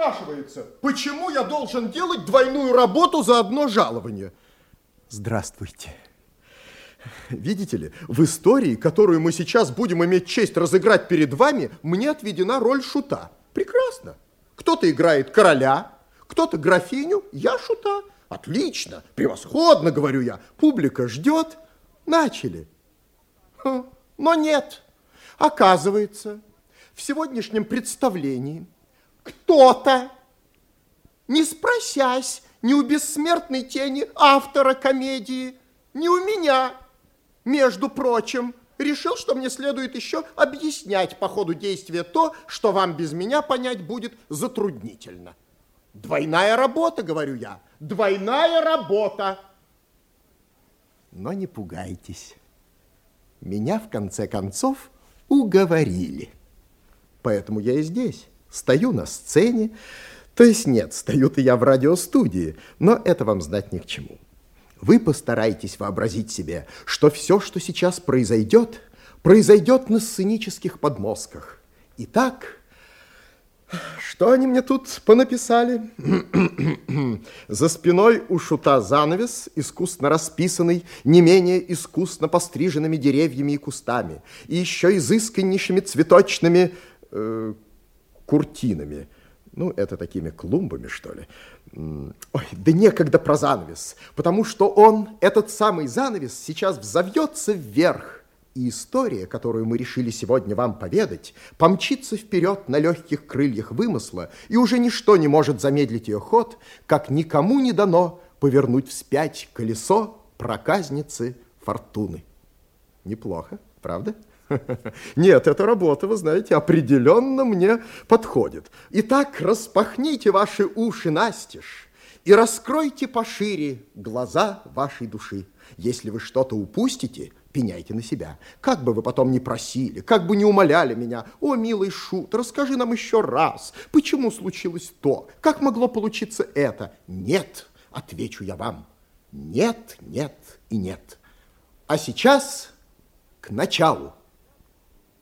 Спрашивается, почему я должен делать двойную работу за одно жалование? Здравствуйте. Видите ли, в истории, которую мы сейчас будем иметь честь разыграть перед вами, мне отведена роль шута. Прекрасно. Кто-то играет короля, кто-то графиню, я шута. Отлично, превосходно, говорю я. Публика ждет. Начали. Но нет. Оказывается, в сегодняшнем представлении кто-то, не спросясь ни у бессмертной тени автора комедии, ни у меня, между прочим, решил, что мне следует еще объяснять по ходу действия то, что вам без меня понять будет затруднительно. Двойная работа, говорю я, двойная работа. Но не пугайтесь. Меня, в конце концов, уговорили. Поэтому я и здесь, стою на сцене. То есть нет, стою-то я в радиостудии, но это вам знать ни к чему. Вы постарайтесь вообразить себе, что все, что сейчас произойдет, произойдет на сценических подмостках. Итак, что они мне тут понаписали? За спиной у шута занавес, искусно расписанный, не менее искусно постриженными деревьями и кустами, и еще изысканнейшими цветочными куртинами. Ну, это такими клумбами, что ли. Ой, да некогда про занавес, потому что он, этот самый занавес, сейчас взовьется вверх, и история, которую мы решили сегодня вам поведать, помчится вперед на легких крыльях вымысла, и уже ничто не может замедлить ее ход, как никому не дано повернуть вспять колесо проказницы Фортуны. Неплохо, правда? Нет, эта работа, вы знаете, определенно мне подходит. Итак, распахните ваши уши настежь и раскройте пошире глаза вашей души. Если вы что-то упустите, пеняйте на себя. Как бы вы потом ни просили, как бы ни умоляли меня: о, милый шут, расскажи нам еще раз, почему случилось то, как могло получиться это. Нет, отвечу я вам, нет, нет и нет. А сейчас к началу.